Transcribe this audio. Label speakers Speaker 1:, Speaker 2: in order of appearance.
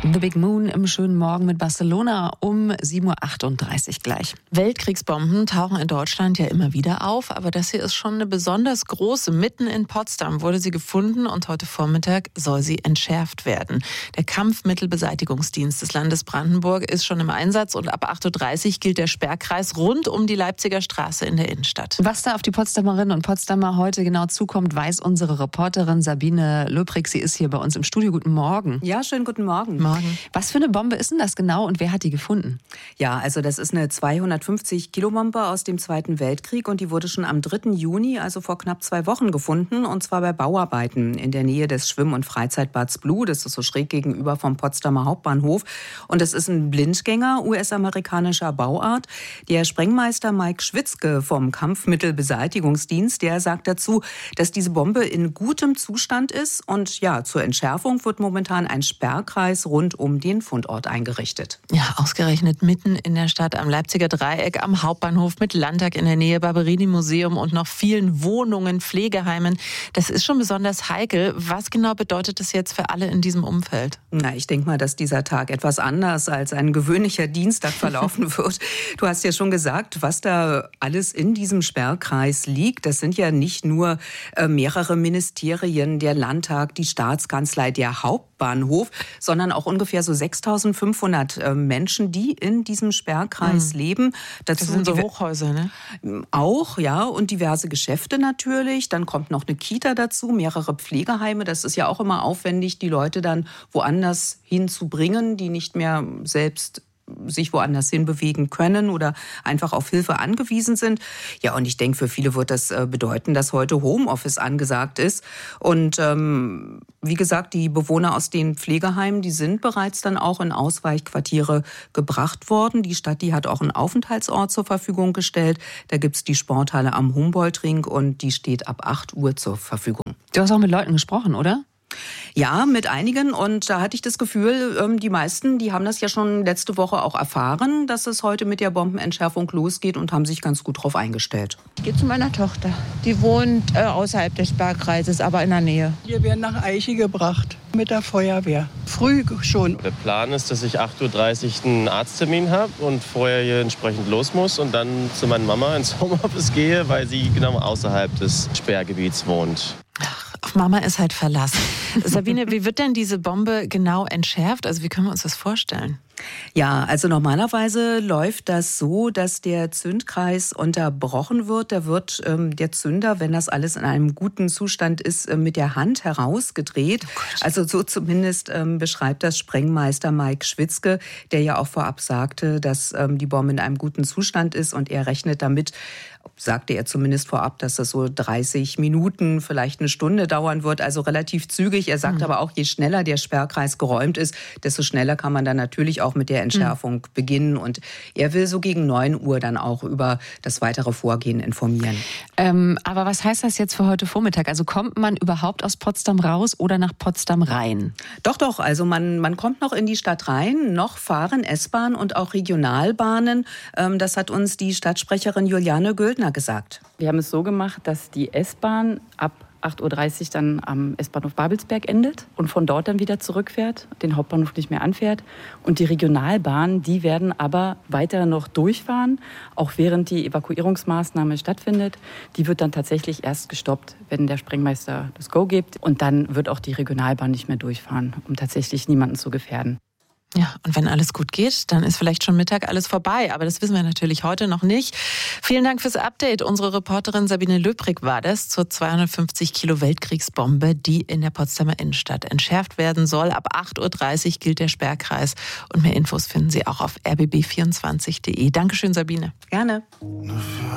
Speaker 1: The Big Moon im schönen Morgen mit Barcelona um 7.38 Uhr gleich. Weltkriegsbomben tauchen in Deutschland ja immer wieder auf, aber das hier ist schon eine besonders große. Mitten in Potsdam wurde sie gefunden und heute Vormittag soll sie entschärft werden. Der Kampfmittelbeseitigungsdienst des Landes Brandenburg ist schon im Einsatz und ab 8.30 Uhr gilt der Sperrkreis rund um die Leipziger Straße in der Innenstadt. Was da auf die Potsdamerinnen und Potsdamer heute genau zukommt, weiß unsere Reporterin Sabine Löbrig. Sie ist hier bei uns im Studio. Guten Morgen.
Speaker 2: Ja, schönen guten Morgen.
Speaker 1: Was für eine Bombe ist denn das genau und wer hat die gefunden?
Speaker 2: Ja, also das ist eine 250-Kilo-Bombe aus dem Zweiten Weltkrieg und die wurde schon am 3. Juni, also vor knapp 2 Wochen gefunden, und zwar bei Bauarbeiten in der Nähe des Schwimm- und Freizeitbads Blue. Das ist so schräg gegenüber vom Potsdamer Hauptbahnhof. Und es ist ein Blindgänger US-amerikanischer Bauart. Der Sprengmeister Mike Schwitzke vom Kampfmittelbeseitigungsdienst, der sagt dazu, dass diese Bombe in gutem Zustand ist und ja, zur Entschärfung wird momentan ein Sperrkreis rund um den Fundort eingerichtet.
Speaker 1: Ja, ausgerechnet mitten in der Stadt am Leipziger Dreieck, am Hauptbahnhof mit Landtag in der Nähe, Barberini-Museum und noch vielen Wohnungen, Pflegeheimen. Das ist schon besonders heikel. Was genau bedeutet das jetzt für alle in diesem Umfeld?
Speaker 2: Na, ich denke mal, dass dieser Tag etwas anders als ein gewöhnlicher Dienstag verlaufen wird. Du hast ja schon gesagt, was da alles in diesem Sperrkreis liegt. Das sind ja nicht nur mehrere Ministerien, der Landtag, die Staatskanzlei, der Hauptbahnhof, sondern auch ungefähr so 6.500 Menschen, die in diesem Sperrkreis leben.
Speaker 1: Dazu das sind so Hochhäuser, ne?
Speaker 2: Auch, ja, und diverse Geschäfte natürlich. Dann kommt noch eine Kita dazu, mehrere Pflegeheime. Das ist ja auch immer aufwendig, die Leute dann woanders hinzubringen, die nicht mehr selbst sich woanders hin bewegen können oder einfach auf Hilfe angewiesen sind. Ja, und ich denke, für viele wird das bedeuten, dass heute Homeoffice angesagt ist. Und wie gesagt, die Bewohner aus den Pflegeheimen, die sind bereits dann auch in Ausweichquartiere gebracht worden. Die Stadt, die hat auch einen Aufenthaltsort zur Verfügung gestellt. Da gibt's die Sporthalle am Humboldt-Ring und die steht ab 8 Uhr zur Verfügung.
Speaker 1: Du hast auch mit Leuten gesprochen, oder?
Speaker 2: Ja, mit einigen, und da hatte ich das Gefühl, die meisten, die haben das ja schon letzte Woche auch erfahren, dass es heute mit der Bombenentschärfung losgeht und haben sich ganz gut drauf eingestellt.
Speaker 3: Ich gehe zu meiner Tochter. Die wohnt außerhalb des Sperrkreises, aber in der Nähe.
Speaker 4: Wir werden nach Eiche gebracht mit der Feuerwehr. Früh schon.
Speaker 5: Der Plan ist, dass ich 8.30 Uhr einen Arzttermin habe und vorher hier entsprechend los muss und dann zu meiner Mama ins Homeoffice gehe, weil sie genau außerhalb des Sperrgebiets wohnt.
Speaker 1: Auf Mama ist halt Verlass. Sabine, wie wird denn diese Bombe genau entschärft? Also wie können wir uns das vorstellen?
Speaker 2: Ja, also normalerweise läuft das so, dass der Zündkreis unterbrochen wird. Da wird der Zünder, wenn das alles in einem guten Zustand ist, mit der Hand herausgedreht. Oh, also so zumindest beschreibt das Sprengmeister Mike Schwitzke, der ja auch vorab sagte, dass die Bombe in einem guten Zustand ist und er rechnet damit, sagte er zumindest vorab, dass das so 30 Minuten, vielleicht eine Stunde dauern wird, also relativ zügig. Er sagt aber auch, je schneller der Sperrkreis geräumt ist, desto schneller kann man dann natürlich auch mit der Entschärfung beginnen. Und er will so gegen 9 Uhr dann auch über das weitere Vorgehen informieren.
Speaker 1: Aber was heißt das jetzt für heute Vormittag? Also kommt man überhaupt aus Potsdam raus oder nach Potsdam rein?
Speaker 2: Doch, also man kommt noch in die Stadt rein. Noch fahren S-Bahn und auch Regionalbahnen. Das hat uns die Stadtsprecherin Juliane Güldner gesagt.
Speaker 6: Wir haben es so gemacht, dass die S-Bahn ab 8.30 Uhr dann am S-Bahnhof Babelsberg endet und von dort dann wieder zurückfährt, den Hauptbahnhof nicht mehr anfährt. Und die Regionalbahnen, die werden aber weiter noch durchfahren, auch während die Evakuierungsmaßnahme stattfindet. Die wird dann tatsächlich erst gestoppt, wenn der Sprengmeister das Go gibt. Und dann wird auch die Regionalbahn nicht mehr durchfahren, um tatsächlich niemanden zu gefährden.
Speaker 1: Ja, und wenn alles gut geht, dann ist vielleicht schon Mittag alles vorbei. Aber das wissen wir natürlich heute noch nicht. Vielen Dank fürs Update. Unsere Reporterin Sabine Löbrig war das zur 250 Kilo Weltkriegsbombe, die in der Potsdamer Innenstadt entschärft werden soll. Ab 8.30 Uhr gilt der Sperrkreis. Und mehr Infos finden Sie auch auf rbb24.de. Dankeschön, Sabine.
Speaker 2: Gerne.